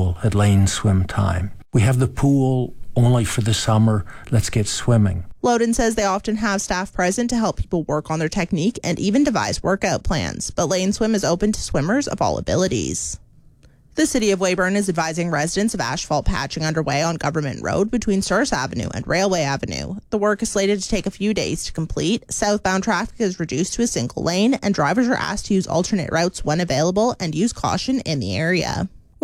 available at Lane Swim Time. We have the pool only for the summer. Let's get swimming. Loden says they often have staff present to help people work on their technique and even devise workout plans, but Lane Swim is open to swimmers of all abilities. The City of Weyburn is advising residents of asphalt patching underway on Government Road between Sturris Avenue and Railway Avenue. The work is slated to take a few days to complete. Southbound traffic is reduced to a single lane, and drivers are asked to use alternate routes when available and use caution in the area.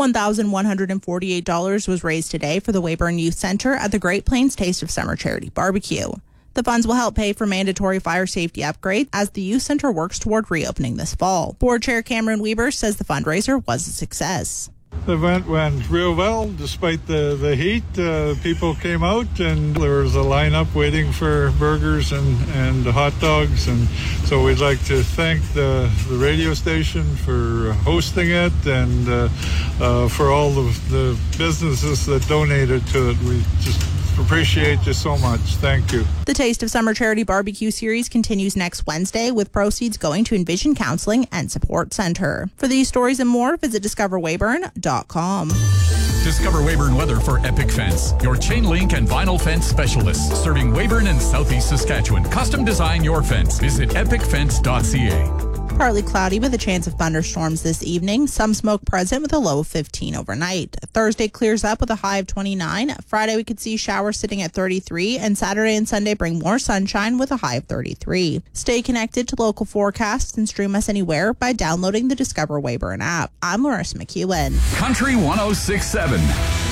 $1,148 was raised today for the Weyburn Youth Centre at the Great Plains Taste of Summer Charity Barbecue. The funds will help pay for mandatory fire safety upgrades as the youth centre works toward reopening this fall. Board Chair Cameron Weber says the fundraiser was a success. The event went real well despite the heat. People came out and there was a lineup waiting for burgers and hot dogs. And so we'd like to thank the radio station for hosting it and for all the businesses that donated to it. We just appreciate you so much. Thank you. The Taste of Summer Charity Barbecue Series continues next Wednesday with proceeds going to Envision Counseling and Support Center. For these stories and more, visit discoverweyburn.com. Discover Weyburn weather for Epic Fence, your chain link and vinyl fence specialist, serving Weyburn and Southeast Saskatchewan. Custom design your fence. Visit epicfence.ca. Partly cloudy with a chance of thunderstorms this evening. Some smoke present with a low of 15 overnight. Thursday clears up with a high of 29. Friday we could see showers sitting at 33. And Saturday and Sunday bring more sunshine with a high of 33. Stay connected to local forecasts and stream us anywhere by downloading the Discover Weyburn app. I'm Larissa McEwen. Country 106.7.